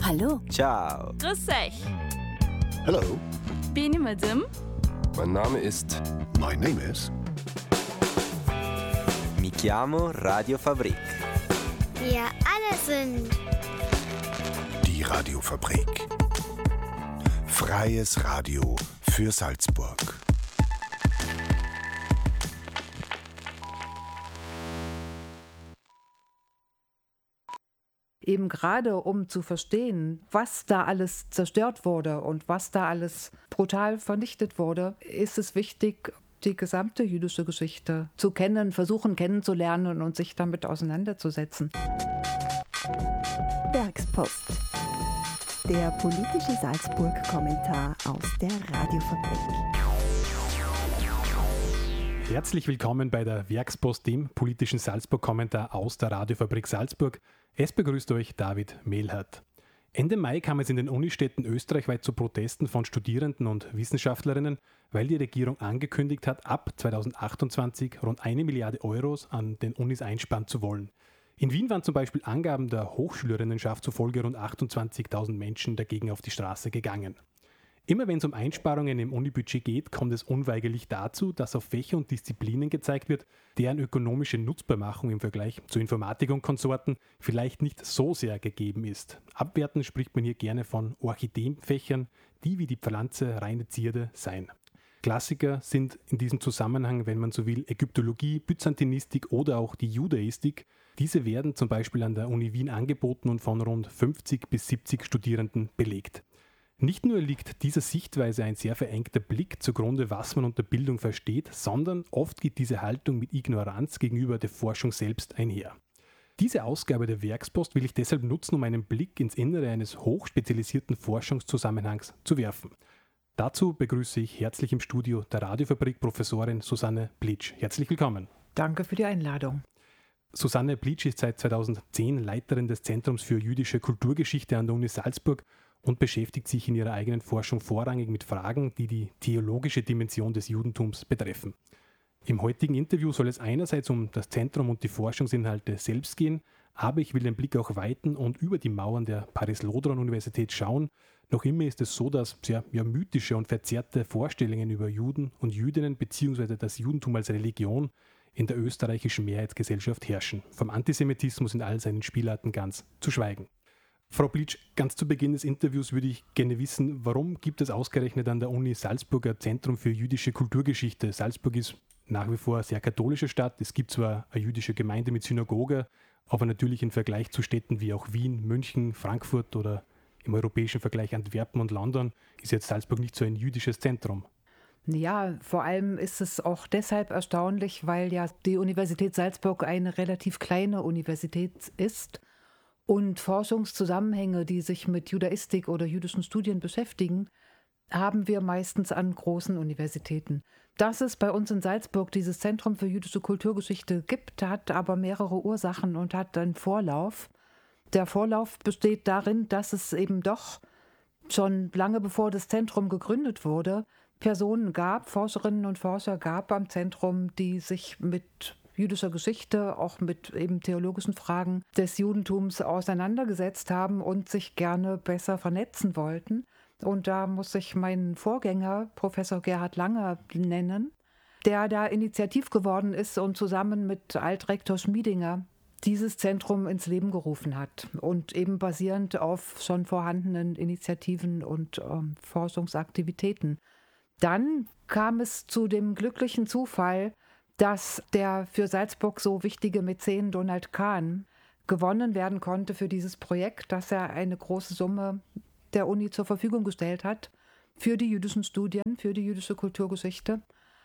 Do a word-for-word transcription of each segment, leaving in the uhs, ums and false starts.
Hallo. Ciao. Grüß euch. Hello. Bin ich Madame? Mein Name ist... My name is... Mi chiamo Radio Fabrik. Wir alle sind... Die Radiofabrik. Freies Radio für Salzburg. Eben gerade um zu verstehen, was da alles zerstört wurde und was da alles brutal vernichtet wurde, ist es wichtig, die gesamte jüdische Geschichte zu kennen, versuchen kennenzulernen und sich damit auseinanderzusetzen. Werkspost. Der politische Salzburg-Kommentar aus der Radiofabrik. Herzlich willkommen bei der Werkspost, dem politischen Salzburg-Kommentar aus der Radiofabrik Salzburg. Es begrüßt euch David Mehlhardt. Ende Mai kam es in den Unistädten österreichweit zu Protesten von Studierenden und Wissenschaftlerinnen, weil die Regierung angekündigt hat, ab zweitausendachtundzwanzig rund eine Milliarde Euros an den Unis einsparen zu wollen. In Wien waren zum Beispiel Angaben der Hochschülerinnenschaft zufolge rund achtundzwanzigtausend Menschen dagegen auf die Straße gegangen. Immer wenn es um Einsparungen im Unibudget geht, kommt es unweigerlich dazu, dass auf Fächer und Disziplinen gezeigt wird, deren ökonomische Nutzbarmachung im Vergleich zu Informatik und Konsorten vielleicht nicht so sehr gegeben ist. Abwertend spricht man hier gerne von Orchideenfächern, die wie die Pflanze reine Zierde seien. Klassiker sind in diesem Zusammenhang, wenn man so will, Ägyptologie, Byzantinistik oder auch die Judaistik. Diese werden zum Beispiel an der Uni Wien angeboten und von rund fünfzig bis siebzig Studierenden belegt. Nicht nur liegt dieser Sichtweise ein sehr verengter Blick zugrunde, was man unter Bildung versteht, sondern oft geht diese Haltung mit Ignoranz gegenüber der Forschung selbst einher. Diese Ausgabe der Werkspost will ich deshalb nutzen, um einen Blick ins Innere eines hochspezialisierten Forschungszusammenhangs zu werfen. Dazu begrüße ich herzlich im Studio der Radiofabrik Professorin Susanne Blitsch. Herzlich willkommen. Danke für die Einladung. Susanne Blitsch ist seit zweitausendzehn Leiterin des Zentrums für jüdische Kulturgeschichte an der Uni Salzburg und beschäftigt sich in ihrer eigenen Forschung vorrangig mit Fragen, die die theologische Dimension des Judentums betreffen. Im heutigen Interview soll es einerseits um das Zentrum und die Forschungsinhalte selbst gehen, aber ich will den Blick auch weiten und über die Mauern der Paris-Lodron-Universität schauen. Noch immer ist es so, dass sehr ja, mythische und verzerrte Vorstellungen über Juden und Jüdinnen bzw. das Judentum als Religion in der österreichischen Mehrheitsgesellschaft herrschen. Vom Antisemitismus in all seinen Spielarten ganz zu schweigen. Frau Blitsch, ganz zu Beginn des Interviews würde ich gerne wissen, warum gibt es ausgerechnet an der Uni Salzburger Zentrum für jüdische Kulturgeschichte? Salzburg ist nach wie vor eine sehr katholische Stadt. Es gibt zwar eine jüdische Gemeinde mit Synagoge, aber natürlich im Vergleich zu Städten wie auch Wien, München, Frankfurt oder im europäischen Vergleich Antwerpen und London ist jetzt Salzburg nicht so ein jüdisches Zentrum. Ja, vor allem ist es auch deshalb erstaunlich, weil ja die Universität Salzburg eine relativ kleine Universität ist. Und Forschungszusammenhänge, die sich mit Judaistik oder jüdischen Studien beschäftigen, haben wir meistens an großen Universitäten. Dass es bei uns in Salzburg dieses Zentrum für jüdische Kulturgeschichte gibt, hat aber mehrere Ursachen und hat einen Vorlauf. Der Vorlauf besteht darin, dass es eben doch schon lange bevor das Zentrum gegründet wurde, Personen gab, Forscherinnen und Forscher gab am Zentrum, die sich mit jüdischer Geschichte, auch mit eben theologischen Fragen des Judentums auseinandergesetzt haben und sich gerne besser vernetzen wollten. Und da muss ich meinen Vorgänger, Professor Gerhard Langer, nennen, der da initiativ geworden ist und zusammen mit Altrektor Schmiedinger dieses Zentrum ins Leben gerufen hat und eben basierend auf schon vorhandenen Initiativen und ähm, Forschungsaktivitäten. Dann kam es zu dem glücklichen Zufall, dass der für Salzburg so wichtige Mäzen Donald Kahn gewonnen werden konnte für dieses Projekt, dass er eine große Summe der Uni zur Verfügung gestellt hat für die jüdischen Studien, für die jüdische Kulturgeschichte.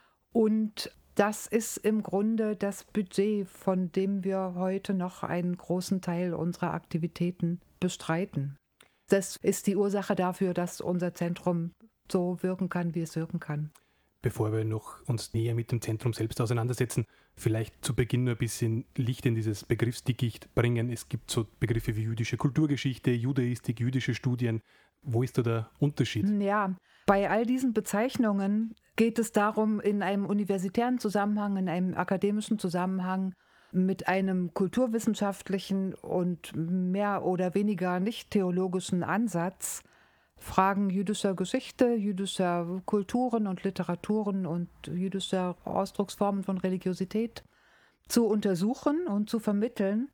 Und das ist im Grunde das Budget, von dem wir heute noch einen großen Teil unserer Aktivitäten bestreiten. Das ist die Ursache dafür, dass unser Zentrum so wirken kann, wie es wirken kann. Bevor wir noch uns näher mit dem Zentrum selbst auseinandersetzen, vielleicht zu Beginn nur ein bisschen Licht in dieses Begriffsdickicht bringen. Es gibt so Begriffe wie jüdische Kulturgeschichte, Judaistik, jüdische Studien. Wo ist da der Unterschied? Ja, bei all diesen Bezeichnungen geht es darum, in einem universitären Zusammenhang, in einem akademischen Zusammenhang mit einem kulturwissenschaftlichen und mehr oder weniger nicht theologischen Ansatz Fragen jüdischer Geschichte, jüdischer Kulturen und Literaturen und jüdischer Ausdrucksformen von Religiosität zu untersuchen und zu vermitteln.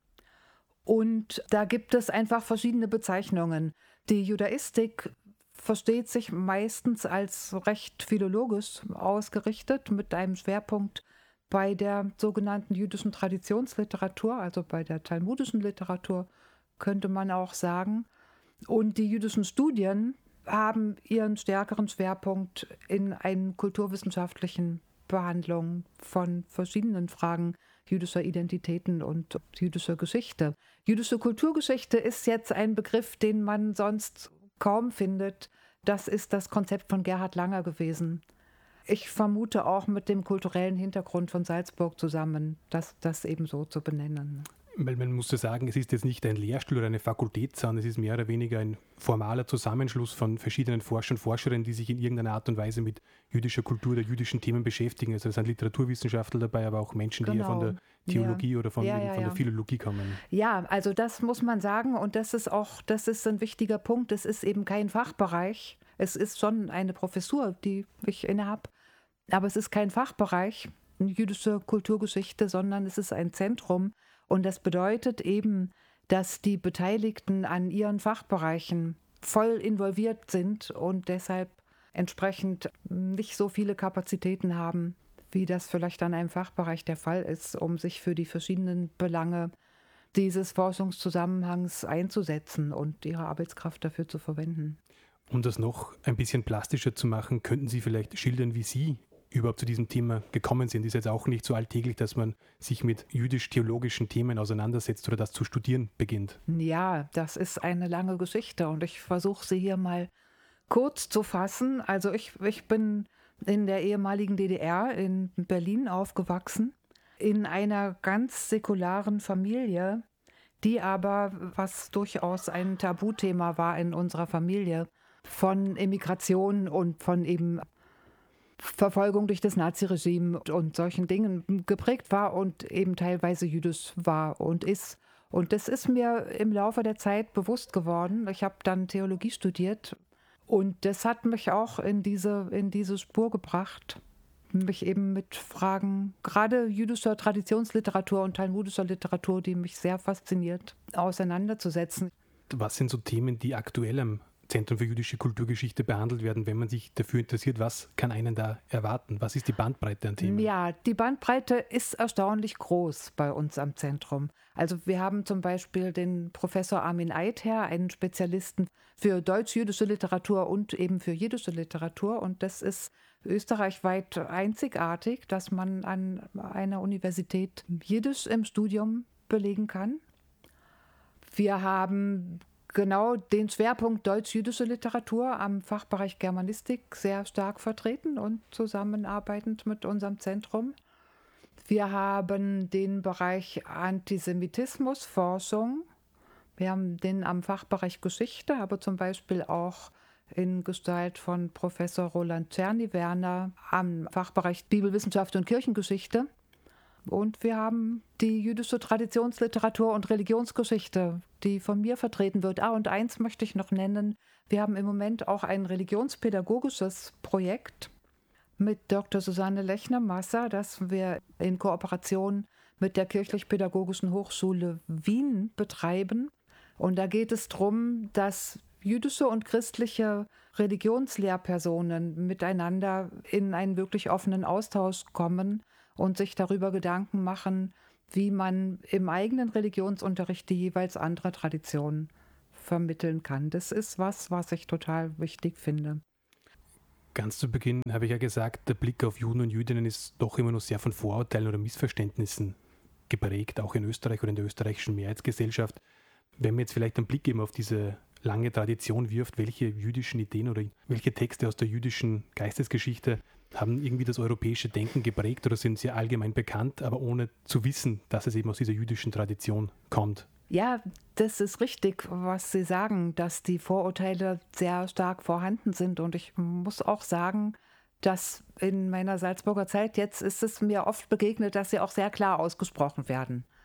Und da gibt es einfach verschiedene Bezeichnungen. Die Judaistik versteht sich meistens als recht philologisch ausgerichtet mit einem Schwerpunkt bei der sogenannten jüdischen Traditionsliteratur, also bei der talmudischen Literatur, könnte man auch sagen. Und die jüdischen Studien haben ihren stärkeren Schwerpunkt in einer kulturwissenschaftlichen Behandlung von verschiedenen Fragen jüdischer Identitäten und jüdischer Geschichte. Jüdische Kulturgeschichte ist jetzt ein Begriff, den man sonst kaum findet. Das ist das Konzept von Gerhard Langer gewesen. Ich vermute auch mit dem kulturellen Hintergrund von Salzburg zusammen, das, das eben so zu benennen. Weil man muss ja sagen, es ist jetzt nicht ein Lehrstuhl oder eine Fakultät, sondern es ist mehr oder weniger ein formaler Zusammenschluss von verschiedenen Forschern und Forscherinnen, die sich in irgendeiner Art und Weise mit jüdischer Kultur oder jüdischen Themen beschäftigen. Also es sind Literaturwissenschaftler dabei, aber auch Menschen, die genau. ja von der Theologie ja. oder von, ja, ja, ja, von ja. der Philologie kommen. Ja, also das muss man sagen und das ist auch, das ist ein wichtiger Punkt. Es ist eben kein Fachbereich. Es ist schon eine Professur, die ich innehabe, aber es ist kein Fachbereich, jüdische Kulturgeschichte, sondern es ist ein Zentrum. Und das bedeutet eben, dass die Beteiligten an ihren Fachbereichen voll involviert sind und deshalb entsprechend nicht so viele Kapazitäten haben, wie das vielleicht an einem Fachbereich der Fall ist, um sich für die verschiedenen Belange dieses Forschungszusammenhangs einzusetzen und ihre Arbeitskraft dafür zu verwenden. Um das noch ein bisschen plastischer zu machen, könnten Sie vielleicht schildern, wie Sie überhaupt zu diesem Thema gekommen sind. Ist jetzt auch nicht so alltäglich, dass man sich mit jüdisch-theologischen Themen auseinandersetzt oder das zu studieren beginnt. Ja, das ist eine lange Geschichte und ich versuche sie hier mal kurz zu fassen. Also ich, ich bin in der ehemaligen D D R in Berlin aufgewachsen, in einer ganz säkularen Familie, die aber, was durchaus ein Tabuthema war in unserer Familie, von Emigration und von eben Verfolgung durch das Naziregime und solchen Dingen geprägt war und eben teilweise jüdisch war und ist. Und das ist mir im Laufe der Zeit bewusst geworden. Ich habe dann Theologie studiert und das hat mich auch in diese, in diese Spur gebracht, mich eben mit Fragen gerade jüdischer Traditionsliteratur und talmudischer Literatur, die mich sehr fasziniert, auseinanderzusetzen. Was sind so Themen, die aktuell am Zentrum für jüdische Kulturgeschichte behandelt werden, wenn man sich dafür interessiert, was kann einen da erwarten? Was ist die Bandbreite an Themen? Ja, die Bandbreite ist erstaunlich groß bei uns am Zentrum. Also wir haben zum Beispiel den Professor Armin Eidher, einen Spezialisten für deutsch-jüdische Literatur und eben für jiddische Literatur. Und das ist österreichweit einzigartig, dass man an einer Universität Jiddisch im Studium belegen kann. Wir haben genau den Schwerpunkt deutsch-jüdische Literatur am Fachbereich Germanistik sehr stark vertreten und zusammenarbeitend mit unserem Zentrum. Wir haben den Bereich Antisemitismusforschung. Wir haben den am Fachbereich Geschichte, aber zum Beispiel auch in Gestalt von Professor Roland Czerny-Werner am Fachbereich Bibelwissenschaft und Kirchengeschichte. Und wir haben die jüdische Traditionsliteratur und Religionsgeschichte, die von mir vertreten wird. Ah, und eins möchte ich noch nennen. Wir haben im Moment auch ein religionspädagogisches Projekt mit Doktor Susanne Lechner-Masser, das wir in Kooperation mit der Kirchlich-Pädagogischen Hochschule Wien betreiben. Und da geht es darum, dass jüdische und christliche Religionslehrpersonen miteinander in einen wirklich offenen Austausch kommen und sich darüber Gedanken machen, wie man im eigenen Religionsunterricht die jeweils andere Tradition vermitteln kann. Das ist was, was ich total wichtig finde. Ganz zu Beginn habe ich ja gesagt, der Blick auf Juden und Jüdinnen ist doch immer noch sehr von Vorurteilen oder Missverständnissen geprägt, auch in Österreich oder in der österreichischen Mehrheitsgesellschaft. Wenn man jetzt vielleicht einen Blick eben auf diese lange Tradition wirft, welche jüdischen Ideen oder welche Texte aus der jüdischen Geistesgeschichte haben irgendwie das europäische Denken geprägt oder sind sehr allgemein bekannt, aber ohne zu wissen, dass es eben aus dieser jüdischen Tradition kommt? Ja, das ist richtig, was Sie sagen, dass die Vorurteile sehr stark vorhanden sind. Und ich muss auch sagen, dass in meiner Salzburger Zeit jetzt ist es mir oft begegnet, dass sie auch sehr klar ausgesprochen werden.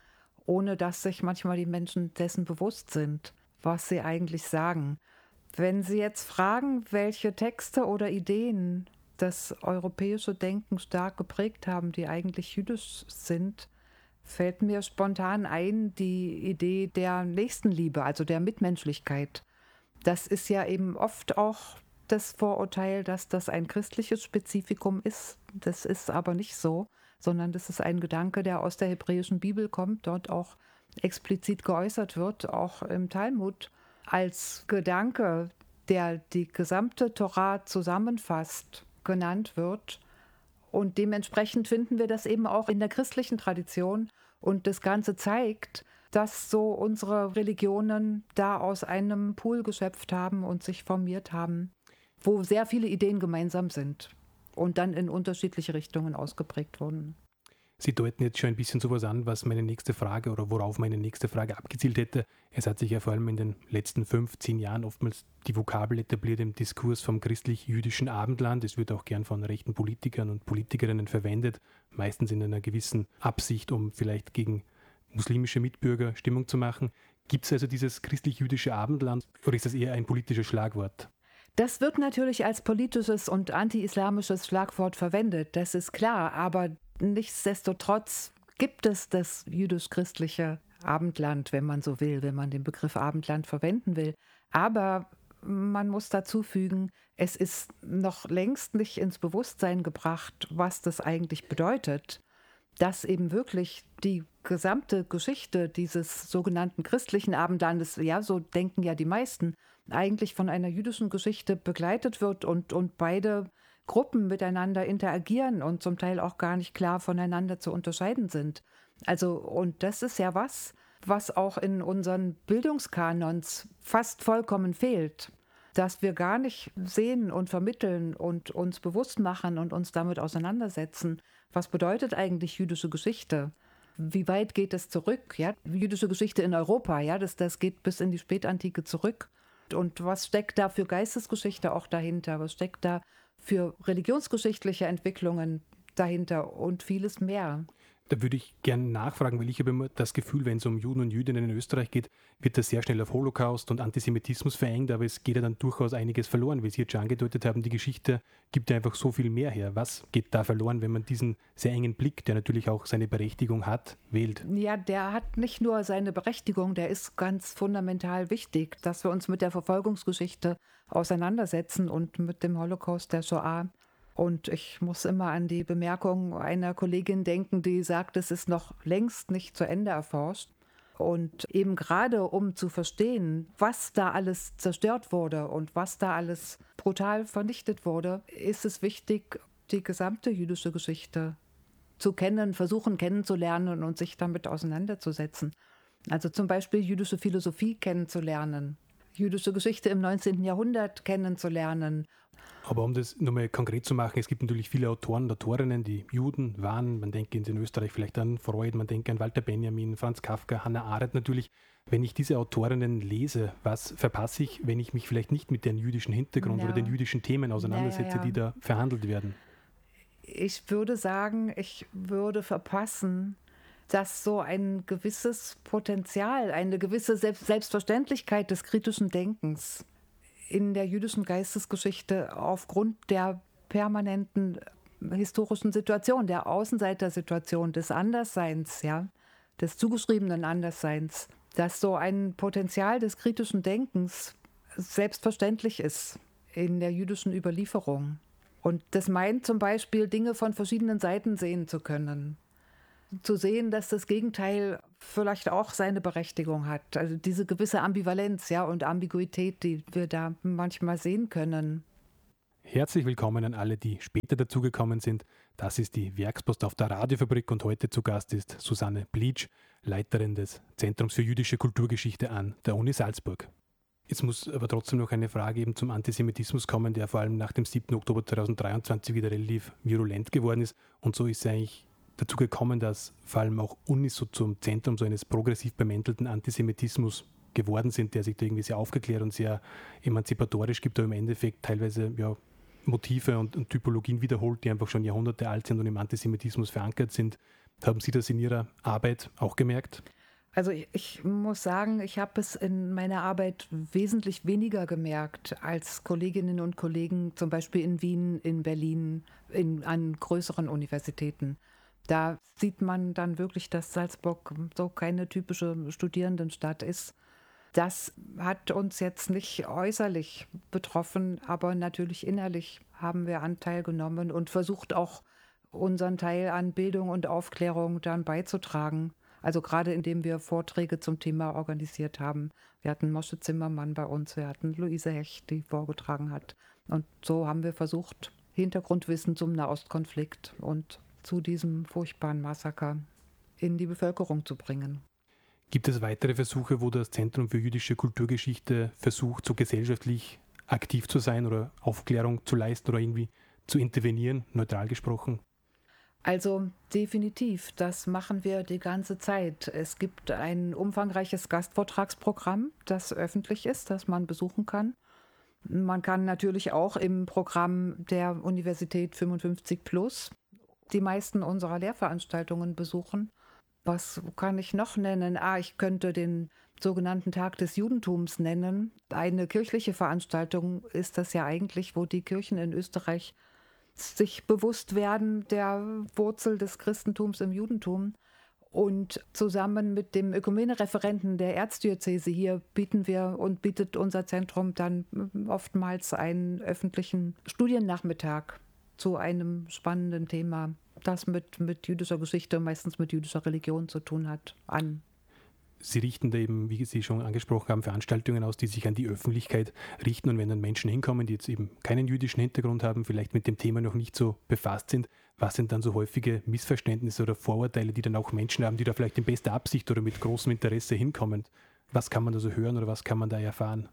ohne dass sich manchmal die Menschen dessen bewusst sind, was sie eigentlich sagen. Wenn Sie jetzt fragen, welche Texte oder Ideen das europäische Denken stark geprägt haben, die eigentlich jüdisch sind, fällt mir spontan ein die Idee der Nächstenliebe, also der Mitmenschlichkeit. Das ist ja eben oft auch das Vorurteil, dass das ein christliches Spezifikum ist. Das ist aber nicht so, sondern das ist ein Gedanke, der aus der hebräischen Bibel kommt, dort auch explizit geäußert wird, auch im Talmud, als Gedanke, der die gesamte Torah zusammenfasst, genannt wird. Und dementsprechend finden wir das eben auch in der christlichen Tradition. Und das Ganze zeigt, dass so unsere Religionen da aus einem Pool geschöpft haben und sich formiert haben, wo sehr viele Ideen gemeinsam sind und dann in unterschiedliche Richtungen ausgeprägt wurden. Sie deuten jetzt schon ein bisschen sowas an, was meine nächste Frage oder worauf meine nächste Frage abgezielt hätte. Es hat sich ja vor allem in den letzten fünf, zehn Jahren oftmals die Vokabel etabliert im Diskurs vom christlich-jüdischen Abendland. Es wird auch gern von rechten Politikern und Politikerinnen verwendet, meistens in einer gewissen Absicht, um vielleicht gegen muslimische Mitbürger Stimmung zu machen. Gibt es also dieses christlich-jüdische Abendland oder ist das eher ein politisches Schlagwort? Das wird natürlich als politisches und anti-islamisches Schlagwort verwendet, das ist klar, aber nichtsdestotrotz gibt es das jüdisch-christliche Abendland, wenn man so will, wenn man den Begriff Abendland verwenden will. Aber man muss dazu fügen, es ist noch längst nicht ins Bewusstsein gebracht, was das eigentlich bedeutet, dass eben wirklich die gesamte Geschichte dieses sogenannten christlichen Abendlandes, ja, so denken ja die meisten, eigentlich von einer jüdischen Geschichte begleitet wird und, und beide Gruppen miteinander interagieren und zum Teil auch gar nicht klar voneinander zu unterscheiden sind. Also, und das ist ja was, was auch in unseren Bildungskanons fast vollkommen fehlt, dass wir gar nicht sehen und vermitteln und uns bewusst machen und uns damit auseinandersetzen. Was bedeutet eigentlich jüdische Geschichte? Wie weit geht es zurück? Ja, jüdische Geschichte in Europa, ja, das, das geht bis in die Spätantike zurück. Und was steckt da für Geistesgeschichte auch dahinter? Was steckt da für religionsgeschichtliche Entwicklungen dahinter und vieles mehr? Da würde ich gerne nachfragen, weil ich habe immer das Gefühl, wenn es um Juden und Jüdinnen in Österreich geht, wird das sehr schnell auf Holocaust und Antisemitismus verengt, aber es geht ja dann durchaus einiges verloren, wie Sie jetzt schon angedeutet haben. Die Geschichte gibt ja einfach so viel mehr her. Was geht da verloren, wenn man diesen sehr engen Blick, der natürlich auch seine Berechtigung hat, wählt? Ja, der hat nicht nur seine Berechtigung, der ist ganz fundamental wichtig, dass wir uns mit der Verfolgungsgeschichte auseinandersetzen und mit dem Holocaust der Shoah. Und ich muss immer an die Bemerkung einer Kollegin denken, die sagt, es ist noch längst nicht zu Ende erforscht. Und eben gerade um zu verstehen, was da alles zerstört wurde und was da alles brutal vernichtet wurde, ist es wichtig, die gesamte jüdische Geschichte zu kennen, versuchen kennenzulernen und sich damit auseinanderzusetzen. Also zum Beispiel jüdische Philosophie kennenzulernen, jüdische Geschichte im neunzehnten Jahrhundert kennenzulernen. Aber um das nochmal konkret zu machen, es gibt natürlich viele Autoren und Autorinnen, die Juden waren. Man denke in Österreich vielleicht an Freud, man denke an Walter Benjamin, Franz Kafka, Hannah Arendt natürlich. Wenn ich diese Autorinnen lese, was verpasse ich, wenn ich mich vielleicht nicht mit dem jüdischen Hintergrund ja. oder den jüdischen Themen auseinandersetze, ja, ja, ja. die da verhandelt werden? Ich würde sagen, ich würde verpassen, dass so ein gewisses Potenzial, eine gewisse Selbstverständlichkeit des kritischen Denkens in der jüdischen Geistesgeschichte aufgrund der permanenten historischen Situation, der Außenseitersituation, des Andersseins, ja, des zugeschriebenen Andersseins, dass so ein Potenzial des kritischen Denkens selbstverständlich ist in der jüdischen Überlieferung. Und das meint zum Beispiel, Dinge von verschiedenen Seiten sehen zu können. Zu sehen, dass das Gegenteil vielleicht auch seine Berechtigung hat. Also diese gewisse Ambivalenz, ja, und Ambiguität, die wir da manchmal sehen können. Herzlich willkommen an alle, die später dazugekommen sind. Das ist die Werkspost auf der Radiofabrik und heute zu Gast ist Susanne Blitsch, Leiterin des Zentrums für jüdische Kulturgeschichte an der Uni Salzburg. Jetzt muss aber trotzdem noch eine Frage eben zum Antisemitismus kommen, der vor allem nach dem siebten Oktober zweitausenddreiundzwanzig wieder relativ virulent geworden ist. Und so ist es eigentlich dazu gekommen, dass vor allem auch Unis so zum Zentrum so eines progressiv bemäntelten Antisemitismus geworden sind, der sich da irgendwie sehr aufgeklärt und sehr emanzipatorisch gibt, aber im Endeffekt teilweise ja, Motive und, und Typologien wiederholt, die einfach schon Jahrhunderte alt sind und im Antisemitismus verankert sind. Haben Sie das in Ihrer Arbeit auch gemerkt? Also ich, ich muss sagen, ich habe es in meiner Arbeit wesentlich weniger gemerkt als Kolleginnen und Kollegen, zum Beispiel in Wien, in Berlin, in, an größeren Universitäten. Da sieht man dann wirklich, dass Salzburg so keine typische Studierendenstadt ist. Das hat uns jetzt nicht äußerlich betroffen, aber natürlich innerlich haben wir Anteil genommen und versucht auch unseren Teil an Bildung und Aufklärung dann beizutragen. Also gerade indem wir Vorträge zum Thema organisiert haben. Wir hatten Moshe Zimmermann bei uns, wir hatten Luise Hecht, die vorgetragen hat. Und so haben wir versucht, Hintergrundwissen zum Nahostkonflikt und zu diesem furchtbaren Massaker in die Bevölkerung zu bringen. Gibt es weitere Versuche, wo das Zentrum für jüdische Kulturgeschichte versucht, so gesellschaftlich aktiv zu sein oder Aufklärung zu leisten oder irgendwie zu intervenieren, neutral gesprochen? Also definitiv, das machen wir die ganze Zeit. Es gibt ein umfangreiches Gastvortragsprogramm, das öffentlich ist, das man besuchen kann. Man kann natürlich auch im Programm der Universität fünfundfünfzig plus die meisten unserer Lehrveranstaltungen besuchen. Was kann ich noch nennen? Ah, ich könnte den sogenannten Tag des Judentums nennen. Eine kirchliche Veranstaltung ist das ja eigentlich, wo die Kirchen in Österreich sich bewusst werden der Wurzel des Christentums im Judentum. Und zusammen mit dem Ökumene-Referenten der Erzdiözese hier bieten wir und bietet unser Zentrum dann oftmals einen öffentlichen Studiennachmittag zu einem spannenden Thema, das mit, mit jüdischer Geschichte, meistens mit jüdischer Religion zu tun hat, an. Sie richten da eben, wie Sie schon angesprochen haben, Veranstaltungen aus, die sich an die Öffentlichkeit richten. Und wenn dann Menschen hinkommen, die jetzt eben keinen jüdischen Hintergrund haben, vielleicht mit dem Thema noch nicht so befasst sind, was sind dann so häufige Missverständnisse oder Vorurteile, die dann auch Menschen haben, die da vielleicht in bester Absicht oder mit großem Interesse hinkommen? Was kann man da so hören oder was kann man da erfahren?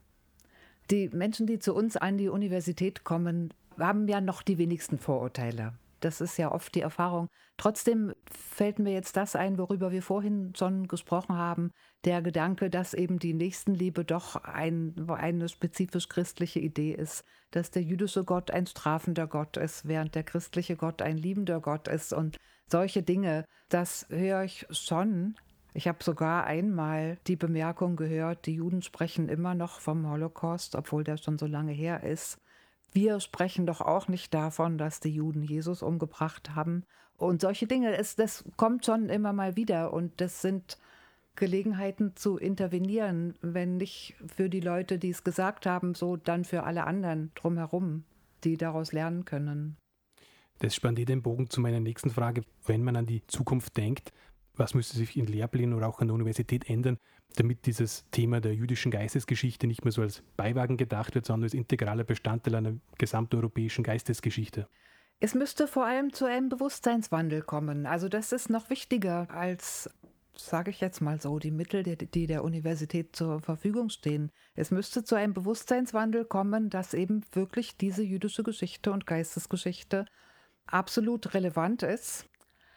Die Menschen, die zu uns an die Universität kommen, haben ja noch die wenigsten Vorurteile. Das ist ja oft die Erfahrung. Trotzdem fällt mir jetzt das ein, worüber wir vorhin schon gesprochen haben, der Gedanke, dass eben die Nächstenliebe doch ein, eine spezifisch christliche Idee ist, dass der jüdische Gott ein strafender Gott ist, während der christliche Gott ein liebender Gott ist und solche Dinge, das höre ich schon. Ich habe sogar einmal die Bemerkung gehört, die Juden sprechen immer noch vom Holocaust, obwohl der schon so lange her ist. Wir sprechen doch auch nicht davon, dass die Juden Jesus umgebracht haben. Und solche Dinge, es, das kommt schon immer mal wieder. Und das sind Gelegenheiten zu intervenieren, wenn nicht für die Leute, die es gesagt haben, so dann für alle anderen drumherum, die daraus lernen können. Das spannt eh den Bogen zu meiner nächsten Frage. Wenn man an die Zukunft denkt, was müsste sich in Lehrplänen oder auch an der Universität ändern, damit dieses Thema der jüdischen Geistesgeschichte nicht mehr so als Beiwagen gedacht wird, sondern als integraler Bestandteil einer gesamteuropäischen Geistesgeschichte? Es müsste vor allem zu einem Bewusstseinswandel kommen. Also das ist noch wichtiger als, sage ich jetzt mal so, die Mittel, die der Universität zur Verfügung stehen. Es müsste zu einem Bewusstseinswandel kommen, dass eben wirklich diese jüdische Geschichte und Geistesgeschichte absolut relevant ist,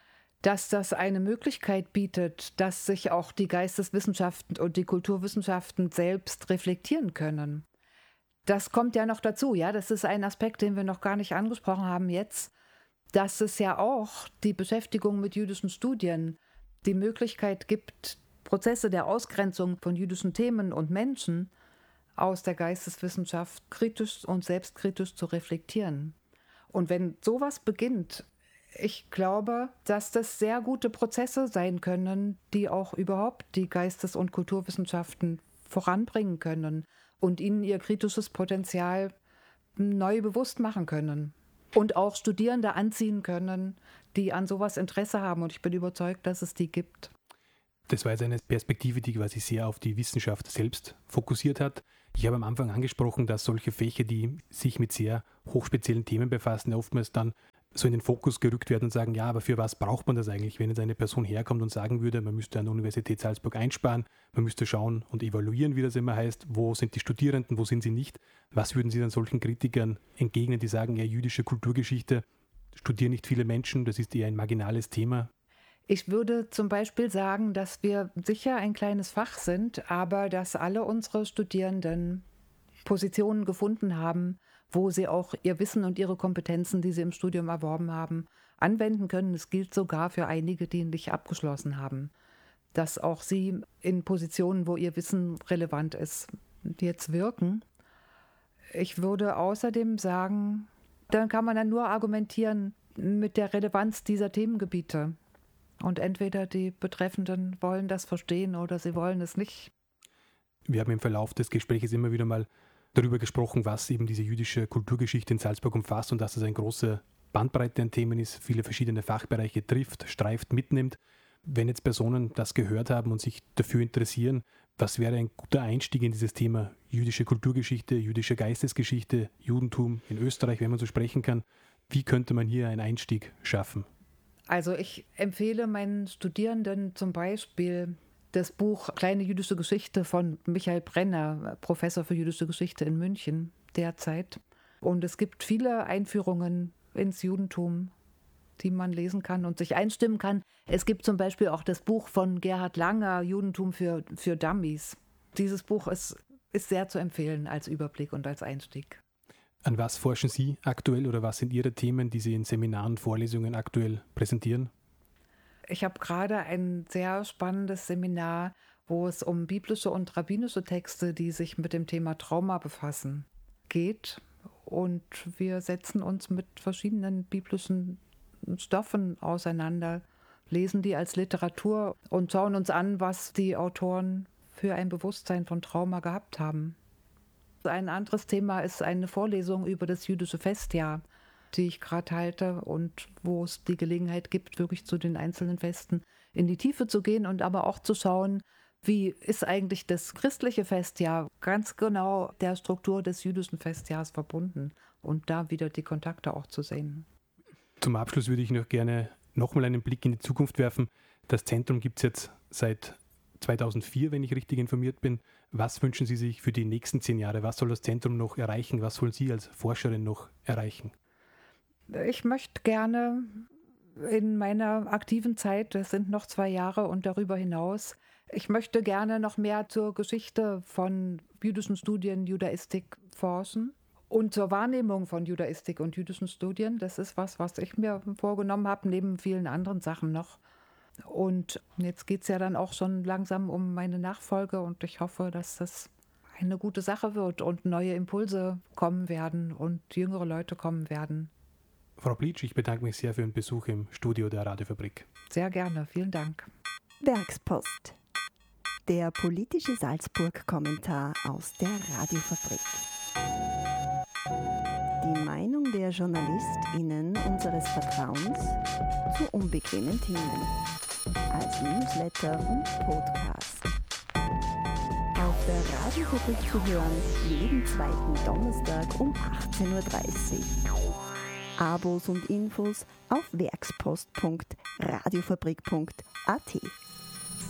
dass das eine Möglichkeit bietet, dass sich auch die Geisteswissenschaften und die Kulturwissenschaften selbst reflektieren können. Das kommt ja noch dazu, ja, das ist ein Aspekt, den wir noch gar nicht angesprochen haben jetzt, dass es ja auch die Beschäftigung mit jüdischen Studien die Möglichkeit gibt, Prozesse der Ausgrenzung von jüdischen Themen und Menschen aus der Geisteswissenschaft kritisch und selbstkritisch zu reflektieren. Und wenn sowas beginnt, ich glaube, dass das sehr gute Prozesse sein können, die auch überhaupt die Geistes- und Kulturwissenschaften voranbringen können und ihnen ihr kritisches Potenzial neu bewusst machen können. Und auch Studierende anziehen können, die an sowas Interesse haben. Und ich bin überzeugt, dass es die gibt. Das war jetzt eine Perspektive, die quasi sehr auf die Wissenschaft selbst fokussiert hat. Ich habe am Anfang angesprochen, dass solche Fächer, die sich mit sehr hochspeziellen Themen befassen, oftmals dann so in den Fokus gerückt werden und sagen, ja, aber für was braucht man das eigentlich, wenn jetzt eine Person herkommt und sagen würde, man müsste an der Universität Salzburg einsparen, man müsste schauen und evaluieren, wie das immer heißt, wo sind die Studierenden, wo sind sie nicht. Was würden Sie dann solchen Kritikern entgegnen, die sagen, ja, jüdische Kulturgeschichte studieren nicht viele Menschen, das ist eher ein marginales Thema? Ich würde zum Beispiel sagen, dass wir sicher ein kleines Fach sind, aber dass alle unsere Studierenden Positionen gefunden haben, wo sie auch ihr Wissen und ihre Kompetenzen, die sie im Studium erworben haben, anwenden können. Es gilt sogar für einige, die nicht abgeschlossen haben. dass auch sie in Positionen, wo ihr Wissen relevant ist, jetzt wirken. Ich würde außerdem sagen, dann kann man dann nur argumentieren mit der Relevanz dieser Themengebiete. Und entweder die Betreffenden wollen das verstehen oder sie wollen es nicht. Wir haben im Verlauf des Gesprächs immer wieder mal darüber gesprochen, was eben diese jüdische Kulturgeschichte in Salzburg umfasst und dass es eine große Bandbreite an Themen ist, viele verschiedene Fachbereiche trifft, streift, mitnimmt. Wenn jetzt Personen das gehört haben und sich dafür interessieren, was wäre ein guter Einstieg in dieses Thema jüdische Kulturgeschichte, jüdische Geistesgeschichte, Judentum in Österreich, wenn man so sprechen kann? Wie könnte man hier einen Einstieg schaffen? Also ich empfehle meinen Studierenden zum Beispiel das Buch Kleine jüdische Geschichte von Michael Brenner, Professor für jüdische Geschichte in München derzeit. Und es gibt viele Einführungen ins Judentum, die man lesen kann und sich einstimmen kann. Es gibt zum Beispiel auch das Buch von Gerhard Langer, Judentum für, für Dummies. Dieses Buch ist, ist sehr zu empfehlen als Überblick und als Einstieg. An was forschen Sie aktuell oder was sind Ihre Themen, die Sie in Seminaren, Vorlesungen aktuell präsentieren? Ich habe gerade ein sehr spannendes Seminar, wo es um biblische und rabbinische Texte, die sich mit dem Thema Trauma befassen, geht. Und wir setzen uns mit verschiedenen biblischen Stoffen auseinander, lesen die als Literatur und schauen uns an, was die Autoren für ein Bewusstsein von Trauma gehabt haben. Ein anderes Thema ist eine Vorlesung über das jüdische Festjahr, die ich gerade halte und wo es die Gelegenheit gibt, wirklich zu den einzelnen Festen in die Tiefe zu gehen und aber auch zu schauen, wie ist eigentlich das christliche Festjahr ganz genau der Struktur des jüdischen Festjahres verbunden und da wieder die Kontakte auch zu sehen. Zum Abschluss würde ich noch gerne nochmal einen Blick in die Zukunft werfen. Das Zentrum gibt es jetzt seit zweitausendvier, wenn ich richtig informiert bin. Was wünschen Sie sich für die nächsten zehn Jahre? Was soll das Zentrum noch erreichen? Was wollen Sie als Forscherin noch erreichen? Ich möchte gerne in meiner aktiven Zeit, das sind noch zwei Jahre und darüber hinaus, ich möchte gerne noch mehr zur Geschichte von jüdischen Studien, Judaistik forschen und zur Wahrnehmung von Judaistik und jüdischen Studien. Das ist was, was ich mir vorgenommen habe, neben vielen anderen Sachen noch. Und jetzt geht es ja dann auch schon langsam um meine Nachfolge und ich hoffe, dass das eine gute Sache wird und neue Impulse kommen werden und jüngere Leute kommen werden. Frau Blitsch, ich bedanke mich sehr für den Besuch im Studio der Radiofabrik. Sehr gerne, vielen Dank. Werkspost. Der politische Salzburg-Kommentar aus der Radiofabrik. Die Meinung der JournalistInnen unseres Vertrauens zu unbequemen Themen. Als Newsletter und Podcast. Auf der Radiofabrik zu hören, jeden zweiten Donnerstag um achtzehn Uhr dreißig. Abos und Infos auf werkspost punkt radiofabrik punkt a t.